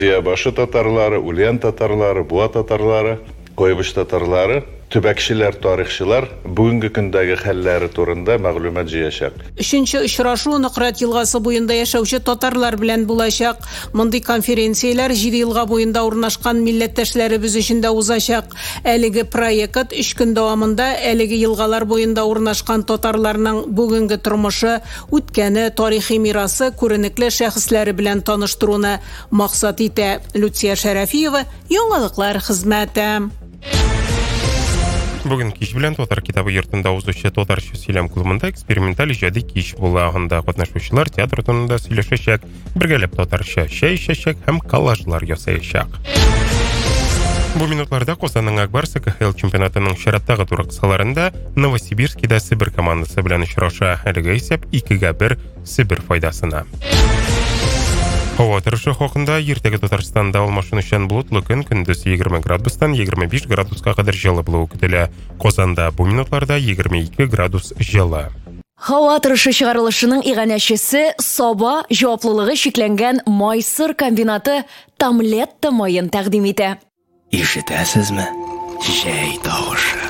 Зиябашы татарлары, Ульян татарлары, Буа татарлары, Койбыш татарлары, төбәкчеләр, тарихчылар бүгенге көндәге хәлләре турында мәгълүмат җыячак. Өченче очрашу Нократ елгасы буенда яшәүче татарлар белән булачак. Мондый конференцияләр 7 елга буенда урнашкан милләттәшләребез өчен дә узачак. Әлеге проект 3 көн дәвамында әлеге елгалар буенда урнашкан татарларның бүгенге тормышы, үткәне, тарихи мирасы күренекле шәхесләре белән таныштыруны максат итә. Люция Шәрәфиева, Яңалыклар хезмәте. Бүген кич белән Татар китабы йортында узучы татарча сөйләм клубында эксперименталь иҗади кич була. Анда катнашучылар театр турында сөйләшәчәк, бергәләп татарча чәй эчәчәк һәм коллажлар ясаячак. Бу минутларда Казанның Акбарсы КХЛ чемпионатының чираттагы тур кысаларында Новосибирскида Себер командасы белән очраша. Әлеге исәп 2-1 Себер файдасына. Һава торышы хакында иртәгә Татарстанда алмашынучан болытлы көн, көндез 20 градустан 25 градуска кадәр җылы булуы көтелә. Казанда бу минутларда 22 градус җылы. Һава торышы чыгарылышының иганәчесе Саба җаваплылыгы шикләнгән Майсыр комбинаты Тамлетта майын тәкъдим итә. Ишетәсезме? Җәй тавышы.